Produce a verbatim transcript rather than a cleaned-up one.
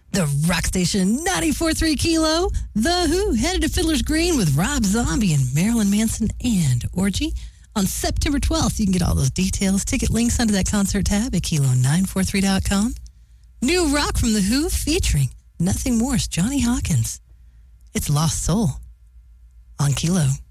The Rock Station ninety-four point three Kilo. The Who headed to Fiddler's Green with Rob Zombie and Marilyn Manson and Orgy on September twelfth. You can get all those details. Ticket links under that concert tab at kilo nine forty-three dot com. New rock from The Who featuring Nothing More's Johnny Hawkins. It's Lost Soul on Kilo.